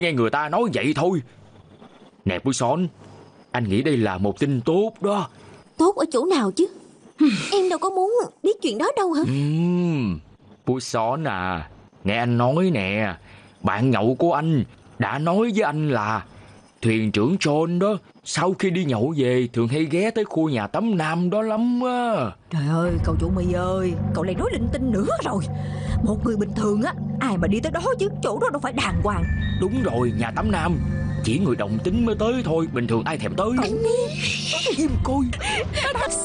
nghe người ta nói vậy thôi. Nè Buson, anh nghĩ đây là một tin tốt đó. Tốt ở chỗ nào chứ? Em đâu có muốn biết chuyện đó đâu hả? Buson à, nghe anh nói nè, bạn nhậu của anh đã nói với anh là thuyền trưởng John đó, sau khi đi nhậu về thường hay ghé tới khu nhà tắm nam đó lắm á. Trời ơi, cậu chủ mì ơi, cậu lại nói linh tinh nữa rồi. Một người bình thường á, ai mà đi tới đó chứ, chỗ đó đâu phải đàng hoàng. Đúng rồi, nhà tắm nam chỉ người đồng tính mới tới thôi, bình thường ai thèm tới. Cậu Im coi.